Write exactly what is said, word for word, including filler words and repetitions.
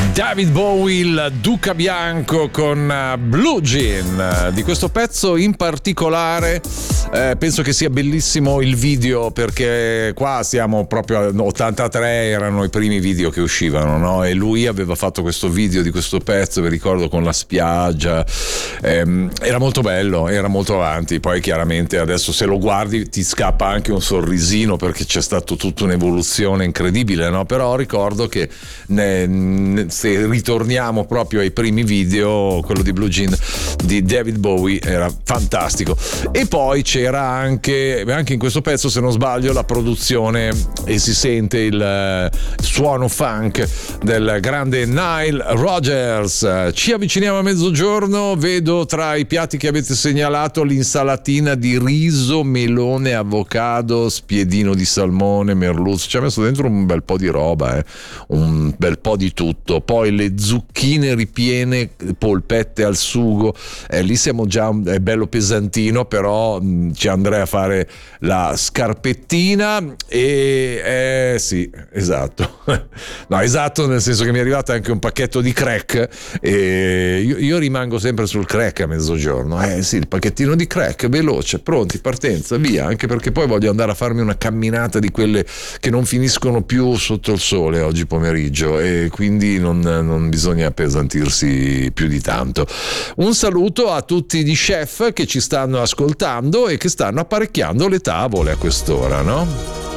David Bowie, il Duca Bianco con Blue Jean. Di questo pezzo in particolare eh, penso che sia bellissimo il video, perché qua siamo proprio a ottantatré, erano i primi video che uscivano, no? E lui aveva fatto questo video di questo pezzo, vi ricordo, con la spiaggia, ehm, era molto bello, era molto avanti. Poi chiaramente adesso se lo guardi ti scappa anche un sorrisino, perché c'è stata tutta un'evoluzione incredibile, no? Però ricordo che ne, ne, se ritorniamo proprio ai primi video, quello di Blue Jean di David Bowie era fantastico. E poi c'era anche anche in questo pezzo, se non sbaglio, la produzione, e si sente il suono funk del grande Nile Rodgers. Ci avviciniamo a mezzogiorno, vedo tra i piatti che avete segnalato l'insalatina di riso, melone, avocado, spiedino di salmone, merluzzo, ci ha messo dentro un bel po' di roba, eh. un bel po' di tutto. Poi le zucchine ripiene, polpette al sugo, eh, lì siamo già, è bello pesantino, però mh, ci andrei a fare la scarpettina. E eh, sì, esatto no, esatto, nel senso che mi è arrivato anche un pacchetto di crack, e io, io rimango sempre sul crack a mezzogiorno, eh sì, il pacchettino di crack veloce, pronti, partenza, via, anche perché poi voglio andare a farmi una camminata di quelle che non finiscono più sotto il sole oggi pomeriggio, e quindi non non bisogna appesantirsi più di tanto. Un saluto a tutti gli chef che ci stanno ascoltando e che stanno apparecchiando le tavole a quest'ora, no?